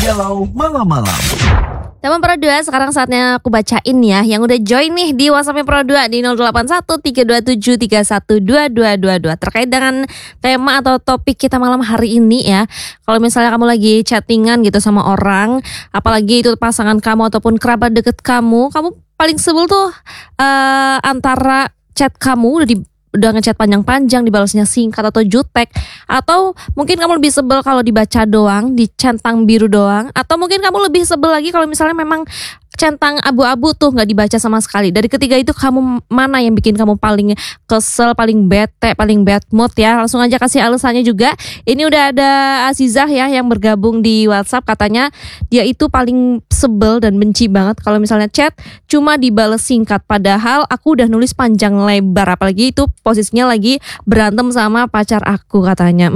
Galau Malam-Malam. Teman Pro 2, sekarang saatnya aku bacain ya yang udah join nih di WhatsApp Pro 2 di 081327312222 terkait dengan tema atau topik kita malam hari ini ya. Kalau misalnya kamu lagi chattingan gitu sama orang, apalagi itu pasangan kamu ataupun kerabat deket kamu paling sebel tuh antara chat kamu udah ngechat panjang-panjang dibalasnya singkat atau jutek, atau mungkin kamu lebih sebel kalau dibaca doang, dicentang biru doang, atau mungkin kamu lebih sebel lagi kalau misalnya memang centang abu-abu tuh nggak dibaca sama sekali. Dari ketiga itu kamu mana yang bikin kamu paling kesel, paling bete, paling bad mood ya? Langsung aja kasih alasannya juga. Ini udah ada Azizah ya yang bergabung di WhatsApp, katanya dia itu paling sebel dan benci banget kalau misalnya chat cuma dibales singkat, padahal aku udah nulis panjang lebar, apalagi itu posisinya lagi berantem sama pacar aku katanya.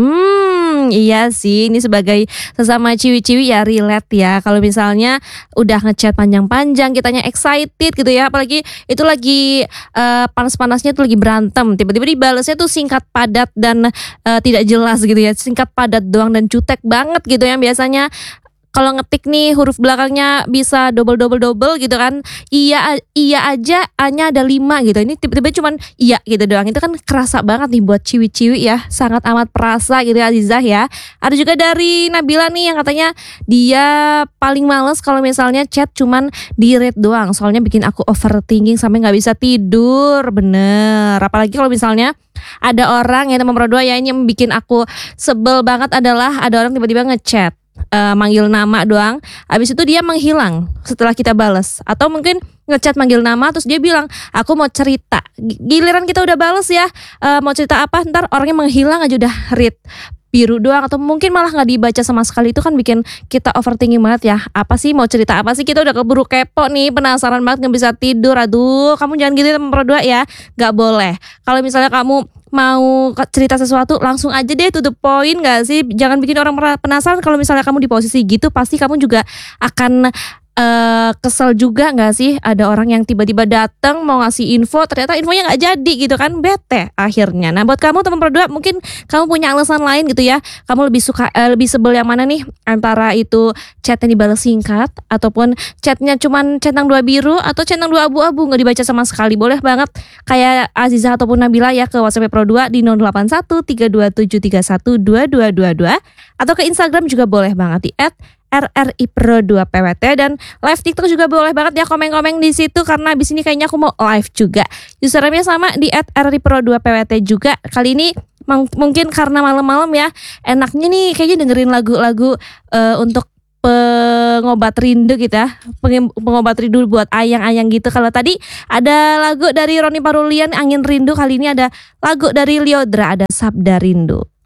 Iya sih, ini sebagai sesama ciwi-ciwi ya relate ya. Kalau misalnya udah ngechat panjang-panjang, kitanya excited gitu ya, apalagi itu lagi panas-panasnya tuh lagi berantem, tiba-tiba dibalesnya tuh singkat padat dan tidak jelas gitu ya, singkat padat doang dan jutek banget gitu ya. Biasanya kalau ngetik nih huruf belakangnya bisa double gitu kan. Iya aja A-nya ada 5 gitu. Ini tiba-tiba cuman iya gitu doang. Itu kan kerasa banget nih buat ciwi-ciwi ya. Sangat amat perasa gitu ya Azizah ya. Ada juga dari Nabila nih yang katanya dia paling males kalau misalnya chat cuman di read doang. Soalnya bikin aku overthinking sampai gak bisa tidur. Bener. Apalagi kalau misalnya ada orang yang teman Pro 2 ya, ini yang bikin aku sebel banget adalah ada orang tiba-tiba ngechat manggil nama doang, abis itu dia menghilang setelah kita balas, atau mungkin ngechat manggil nama terus dia bilang aku mau cerita, giliran kita udah balas ya, mau cerita apa, ntar orangnya menghilang aja udah read biru doang, atau mungkin malah nggak dibaca sama sekali. Itu kan bikin kita overthinking banget ya. Apa sih, mau cerita apa sih, kita udah keburu kepo nih, penasaran banget, nggak bisa tidur. Aduh, kamu jangan gitu teman Pro 2 ya, nggak boleh. Kalau misalnya kamu mau cerita sesuatu langsung aja deh, to the point gak sih? Jangan bikin orang penasaran. Kalau misalnya kamu di posisi gitu, pasti kamu juga akan kesel juga gak sih? Ada orang yang tiba-tiba datang mau ngasih info, ternyata infonya gak jadi gitu kan, bete akhirnya. Nah buat kamu teman Pro 2, mungkin kamu punya alasan lain gitu ya. Kamu lebih suka lebih sebel yang mana nih? Antara itu chatnya dibalas singkat, ataupun chatnya cuman centang 2 biru, atau centang 2 abu-abu gak dibaca sama sekali. Boleh banget kayak Azizah ataupun Nabila ya, ke WhatsApp Pro 2 di 081327312222, atau ke Instagram juga boleh banget di @RRI Pro 2 PWT, dan live TikTok juga boleh banget ya, komen-komen di situ karena abis ini kayaknya aku mau live juga. Username-nya sama di @RRI Pro 2 PWT juga. Kali ini mungkin karena malam-malam ya, enaknya nih kayaknya dengerin lagu-lagu untuk pengobat rindu gitu ya, pengobat rindu buat ayang-ayang gitu. Kalau tadi ada lagu dari Roni Parulian, Angin Rindu, kali ini ada lagu dari Lyodra, ada Sabda Rindu.